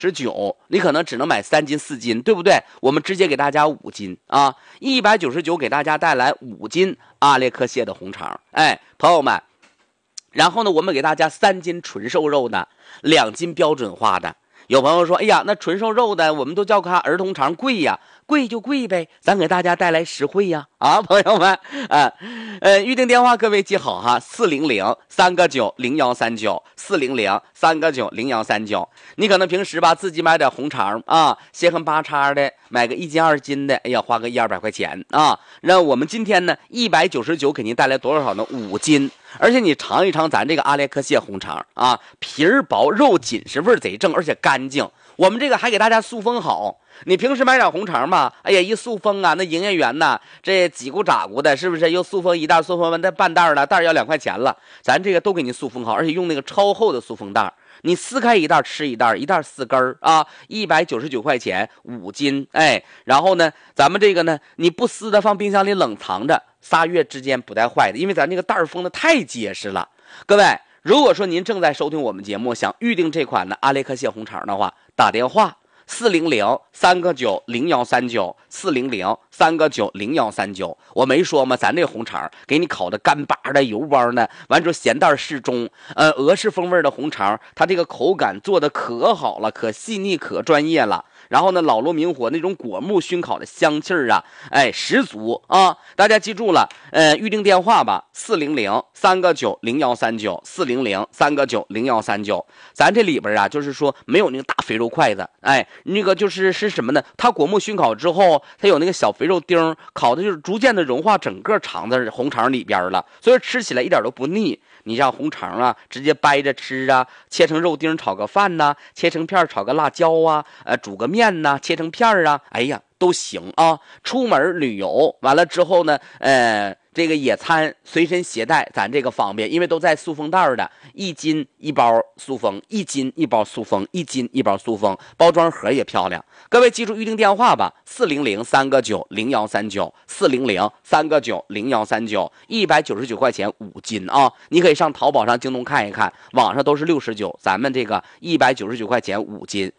199，你可能只能买3斤4斤，对不对？我们直接给大家5斤啊，199给大家带来5斤阿列克谢的红肠。哎，朋友们，然后呢，我们给大家3斤纯瘦肉的，2斤标准化的。有朋友说，哎呀，那纯瘦肉的我们都叫它儿童肠，贵呀，贵就贵呗，咱给大家带来实惠呀，啊，朋友们，预定电话各位记好哈，400-3个9-0139，400-3个9-0139。你可能平时吧自己买点红肠啊，稀罕巴叉的，买个1斤2斤的，哎呀，花个100-200块钱啊。让我们今天呢199给您带来多少呢？5斤。而且你尝一尝咱这个阿列克谢红肠啊，皮儿薄肉紧实，味儿贼正，而且干净。我们这个还给大家塑封好。你平时买点红肠吧，哎呀，一塑封啊，那营业员呐，这几咕咋咕的，是不是又塑封一袋，塑封完再半袋了，袋要2块钱了。咱这个都给你塑封好，而且用那个超厚的塑封袋，你撕开一袋吃一袋，一袋4根啊，199块钱5斤。哎，然后呢，咱们这个呢，你不撕的放冰箱里冷藏着，3月之间不带坏的，因为咱这个袋封的太结实了。各位，如果说您正在收听我们节目，想预定这款的阿列克谢红肠的话，打电话400-3个9-0139，400-3个9-0139。我没说吗？咱这红肠给你烤的干巴的油包呢，完之后咸淡适中，俄式风味的红肠，它这个口感做的可好了，可细腻，可专业了。然后呢，老罗明火那种果木熏烤的香气儿啊，哎，十足啊！大家记住了，预定电话吧，400-3个9-0139，400-3个9-0139。咱这里边啊，就是说没有那个大肥肉筷子，哎，那个是什么呢？它果木熏烤之后，它有那个小肥肉丁，烤的就是逐渐的融化整个肠子红肠里边了，所以吃起来一点都不腻。你像红肠啊，直接掰着吃啊，切成肉丁炒个饭呐，切成片炒个辣椒啊，煮个面呐，切成片啊，哎呀都行啊。出门旅游完了之后呢，这个野餐随身携带，咱这个方便，因为都在塑封袋的，1斤1包塑封，1斤1包塑封，1斤1包塑封，包装盒也漂亮。各位记住预定电话吧，400-3个9-0139，400-3个9-0139，199块钱5斤啊！你可以上淘宝上、京东看一看，网上都是69，咱们这个199块钱5斤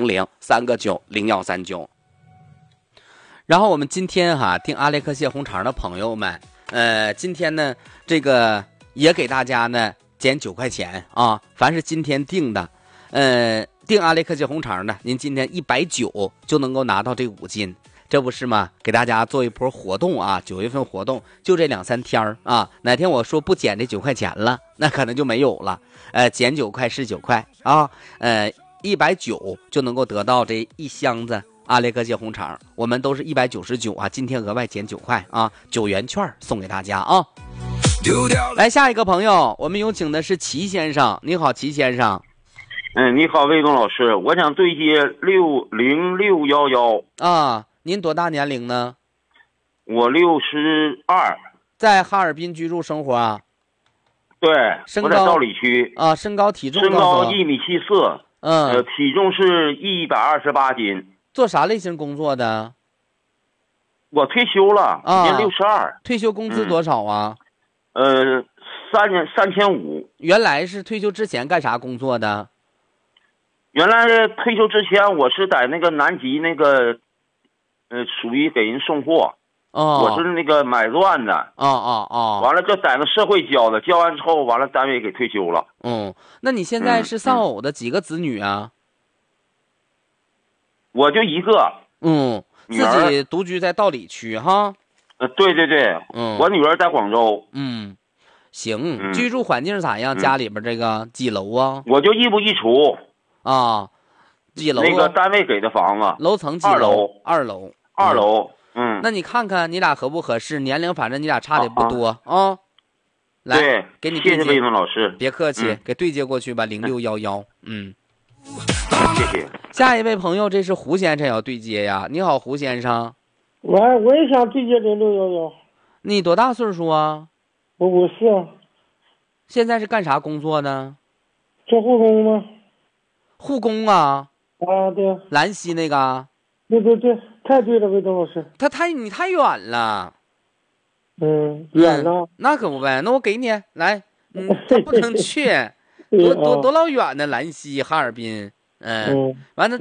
，400-3个9-0139。然后我们今天订阿列克谢红肠的朋友们，今天呢这个也给大家呢减9块钱啊，凡是今天订的，订阿列克谢红肠的，您今天190就能够拿到这5斤，这不是吗？给大家做一波活动啊，9月份活动就这2-3天啊，哪天我说不减这9块钱了，那可能就没有了，减9块是9块啊，190就能够得到这1箱子阿列克谢红肠，我们都是199啊，今天额外减9块啊，9元券送给大家啊。来下一个朋友，我们有请的是齐先生。你好，齐先生。 你好，魏东老师，我想对接60611 啊。您多大年龄呢？ 我62， 在哈尔滨居住生活啊？ 对， 身高我在道里区啊，身高体重？ 身高1.74米，体重是128斤。 做啥类型工作的？ 我退休了，今年62。 退休工资多少啊 ？3500。 原来是退休之前干啥工作的？ 原来退休之前我是在那个南极那个，属于给人送货。我是那个买钻的。完了就在那社会交的，交完之后完了单位给退休了。 那你现在是丧偶的，几个子女啊？ 我就一个。 自己独居在道里区哈。 对对对。我女儿在广州。 行。居住环境咋样？家里边这个几楼啊？ 我就一屋一厨。 几楼？ 那个单位给的房子。 楼层几楼？2楼。 2楼。 那你看看你俩合不合适？年龄反正你俩差的不多啊。来，给你对接。 谢谢魏东老师。 别客气，给对接过去吧，0611。 谢谢。 下一位朋友，这是胡先生要对接呀。你好，胡先生。 我也想对接0611。 你多大岁数啊？ 我54。 现在是干啥工作呢？ 做护工吗？ 护工啊？ 对。 兰溪那个？ 对对对，太对了，魏东老师。 你太远了。 远了。 那可不呗，那我给你来，他不能去。多老远呢？兰溪、哈尔滨， 完了